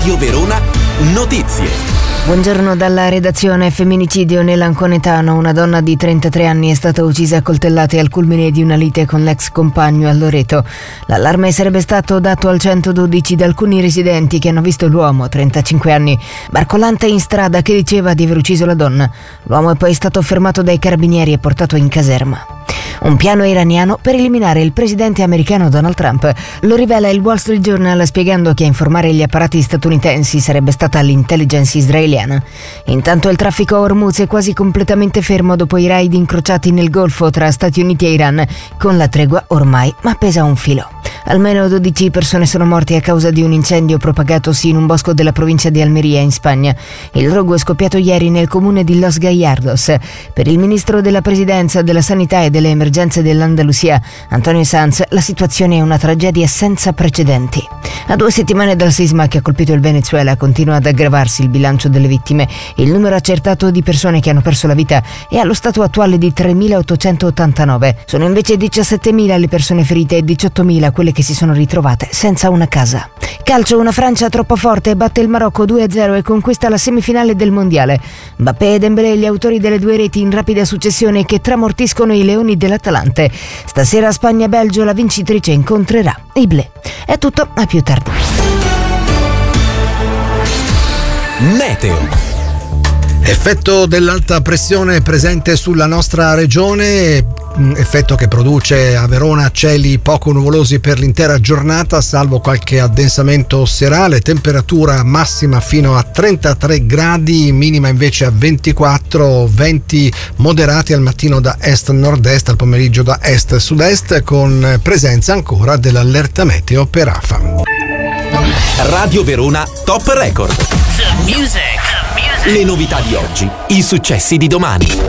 Radio Verona Notizie. Buongiorno dalla redazione. Femminicidio nell'Anconetano. Una donna di 33 anni è stata uccisa a coltellate al culmine di una lite con l'ex compagno a Loreto. L'allarme sarebbe stato dato al 112 da alcuni residenti che hanno visto l'uomo, 35 anni, barcolante in strada, che diceva di aver ucciso la donna. L'uomo è poi stato fermato dai carabinieri e portato in caserma. Un piano iraniano per eliminare il presidente americano Donald Trump. Lo rivela il Wall Street Journal, spiegando che a informare gli apparati statunitensi sarebbe stata l'intelligence israeliana. Intanto il traffico a Hormuz è quasi completamente fermo dopo i raid incrociati nel Golfo tra Stati Uniti e Iran, con la tregua ormai appesa a un filo. Almeno 12 persone sono morte a causa di un incendio propagatosi in un bosco della provincia di Almeria, in Spagna. Il rogo è scoppiato ieri nel comune di Los Gallardos. Per il ministro della Presidenza, della Sanità e delle Emergenze dell'Andalusia, Antonio Sanz, la situazione è una tragedia senza precedenti. A 2 settimane dal sisma che ha colpito il Venezuela continua ad aggravarsi il bilancio delle vittime. Il numero accertato di persone che hanno perso la vita è allo stato attuale di 3.889. Sono invece 17.000 le persone ferite e 18.000 quelle che si sono ritrovate senza una casa. Calcio, una Francia troppo forte batte il Marocco 2-0 e conquista la semifinale del mondiale. Mbappé e Dembélé, gli autori delle 2 reti in rapida successione che tramortiscono i leoni dell'Atalante. Stasera Spagna-Belgio, la vincitrice incontrerà i Bleu. È tutto, a più tardi. Meteo. Effetto dell'alta pressione presente sulla nostra regione, effetto che produce a Verona cieli poco nuvolosi per l'intera giornata, salvo qualche addensamento serale, temperatura massima fino a 33 gradi, minima invece a 24, venti moderati al mattino da est-nord-est, al pomeriggio da est-sud-est, con presenza ancora dell'allerta meteo per afa. Radio Verona Top Record. The music. Le novità di oggi, i successi di domani.